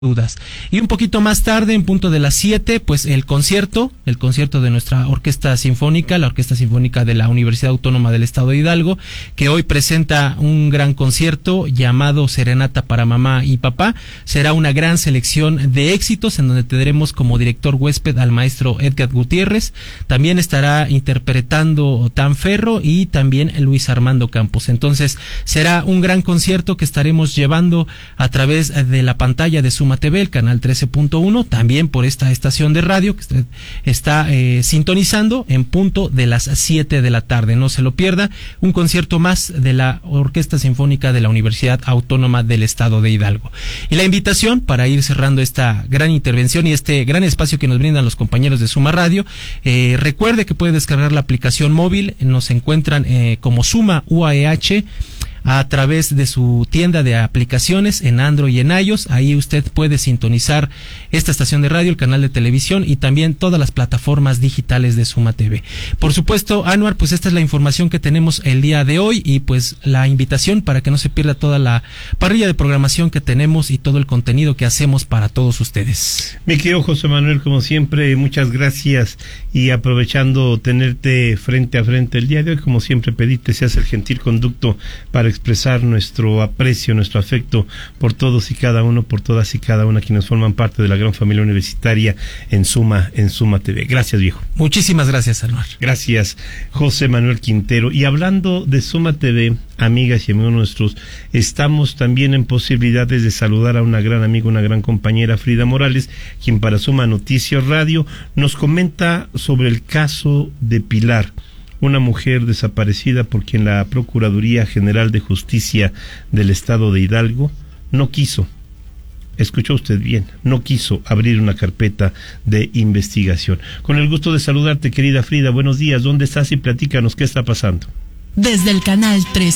dudas. Y un poquito más tarde, en punto de las 7, pues el concierto de nuestra Orquesta Sinfónica, la Orquesta Sinfónica de la Universidad Autónoma del Estado de Hidalgo, que hoy presenta un gran concierto llamado Serenata para Mamá y Papá. Será una gran selección de éxitos en donde tendremos como director huésped al maestro Edgar Gutiérrez. También estará interpretando Tan Ferro y también Luis Armando Campos. Entonces será un gran concierto que estaremos llevando a través de la pantalla de Suma TV, el canal 13.1, también por esta estación de radio que usted está sintonizando en punto de las 7 de la tarde. No se lo pierda, un concierto más de la Orquesta Sinfónica de la Universidad Autónoma del Estado de Hidalgo. Y la invitación para ir cerrando esta gran intervención y este gran espacio que nos brindan los compañeros de Suma Radio, recuerde que puede descargar la aplicación móvil, nos encuentran como Suma UAEH a través de su tienda de aplicaciones en Android y en iOS. Ahí usted puede sintonizar esta estación de radio, el canal de televisión y también todas las plataformas digitales de Suma TV. Por supuesto, Anuar, pues esta es la información que tenemos el día de hoy y pues la invitación para que no se pierda toda la parrilla de programación que tenemos y todo el contenido que hacemos para todos ustedes. Mi querido José Manuel, como siempre, muchas gracias, y aprovechando tenerte frente a frente el día de hoy, como siempre pedirte seas el gentil conducto para expresar nuestro aprecio, nuestro afecto por todos y cada uno, por todas y cada una quienes forman parte de la gran familia universitaria en Suma TV. Gracias, viejo. Muchísimas gracias, Anuar. Gracias, José Manuel Quintero. Y hablando de Suma TV, amigas y amigos nuestros, estamos también en posibilidades de saludar a una gran amiga, una gran compañera, Frida Morales, quien para Suma Noticias Radio nos comenta sobre el caso de Pilar, una mujer desaparecida por quien la Procuraduría General de Justicia del Estado de Hidalgo no quiso, escuchó usted bien, no quiso abrir una carpeta de investigación. Con el gusto de saludarte, querida Frida, buenos días, ¿dónde estás? Y platícanos qué está pasando. Desde el canal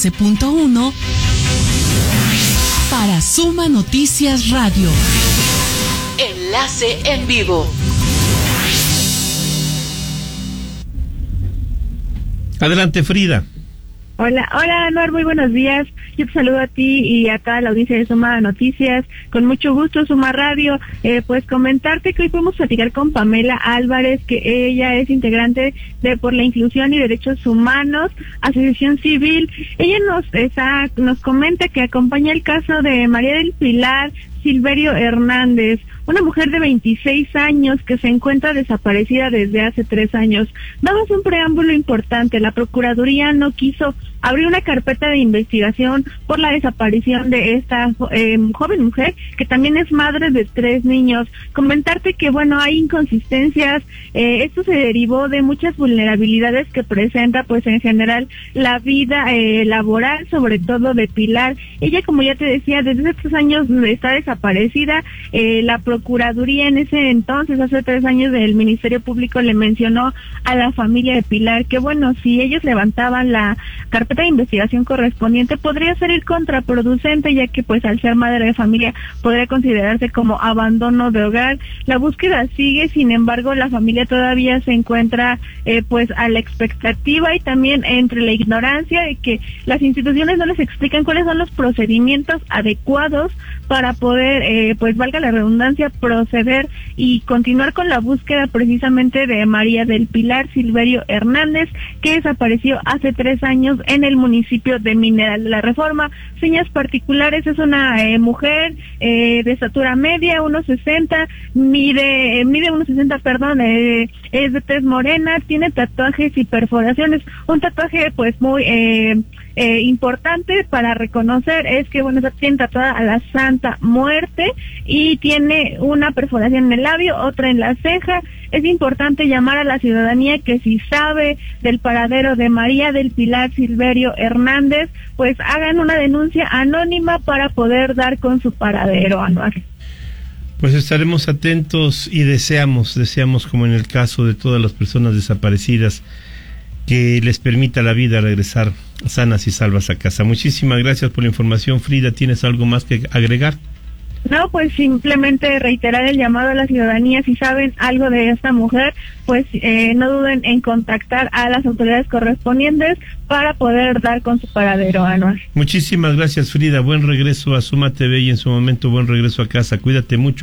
13.1 para Suma Noticias Radio. Enlace en vivo. Adelante, Frida. Hola, Anuar, muy buenos días. Yo te saludo a ti y a toda la audiencia de Suma Noticias. Con mucho gusto, Suma Radio. Pues comentarte que hoy podemos platicar con Pamela Álvarez, que ella es integrante de Por la Inclusión y Derechos Humanos, Asociación Civil. Ella nos comenta que acompaña el caso de María del Pilar Silverio Hernández, una mujer de 26 años que se encuentra desaparecida desde hace 3 años. Damos un preámbulo importante. La Procuraduría no quiso abrir una carpeta de investigación por la desaparición de esta joven mujer, que también es madre de 3 niños. Comentarte que, bueno, hay inconsistencias. Esto se derivó de muchas vulnerabilidades que presenta, pues, en general, la vida laboral, sobre todo de Pilar. Ella, como ya te decía, desde hace 3 años está desaparecida. La Procuraduría en ese entonces, hace 3 años, del Ministerio Público le mencionó a la familia de Pilar que, bueno, si ellos levantaban la carpeta de investigación correspondiente, podría ser contraproducente, ya que, pues, al ser madre de familia, podría considerarse como abandono de hogar. La búsqueda sigue, sin embargo, la familia todavía se encuentra, pues, a la expectativa y también entre la ignorancia de que las instituciones no les explican cuáles son los procedimientos adecuados para poder, pues, valga la redundancia, proceder y continuar con la búsqueda precisamente de María del Pilar Silverio Hernández, que desapareció hace 3 años en el municipio de Mineral de la Reforma. Señas particulares: es una mujer de estatura media, 1.60, mide 1.60, perdón, es de tez morena, tiene tatuajes y perforaciones. Un tatuaje, pues, muy importante para reconocer es que, bueno, tiene tatuada a la Santa Muerte y tiene una perforación en el labio, otra en la ceja. Es importante llamar a la ciudadanía que, si sabe del paradero de María del Pilar Silverio Hernández, pues hagan una denuncia anónima para poder dar con su paradero, Anuar. Pues estaremos atentos y deseamos, como en el caso de todas las personas desaparecidas, que les permita la vida regresar sanas y salvas a casa. Muchísimas gracias por la información, Frida. ¿Tienes algo más que agregar? No, pues simplemente reiterar el llamado a la ciudadanía. Si saben algo de esta mujer, pues no duden en contactar a las autoridades correspondientes para poder dar con su paradero, Anuar. Muchísimas gracias, Frida. Buen regreso a Suma TV y en su momento buen regreso a casa. Cuídate mucho.